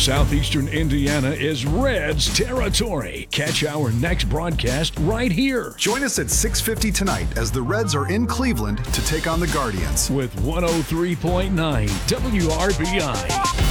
Southeastern Indiana is Reds territory. Catch our next broadcast right here. Join us at 6:50 tonight as the Reds are in Cleveland to take on the Guardians. With 103.9 WRBI.